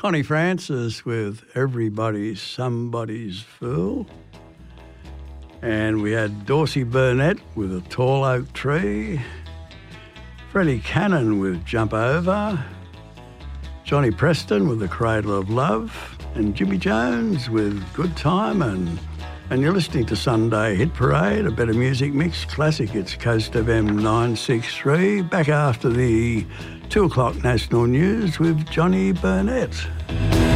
Connie Francis with Everybody's Somebody's Fool. And we had Dorsey Burnett with A Tall Oak Tree. Freddie Cannon with Jump Over. Johnny Preston with The Cradle of Love. And Jimmy Jones with Good Time. And you're listening to Sunday Hit Parade, a better music mix classic. It's Coast FM 963. Back after the 2 o'clock national news with Johnny Burnett.